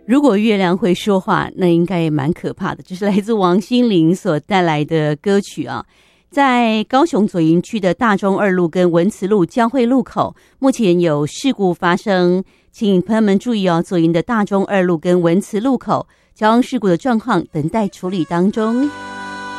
如果月亮会说话，那应该也蛮可怕的。这是来自王心凌所带来的歌曲啊。在高雄左营区的大中二路跟文慈路交汇路口，目前有事故发生，请朋友们注意哦。左营的大中二路跟文慈路口交通事故的状况等待处理当中。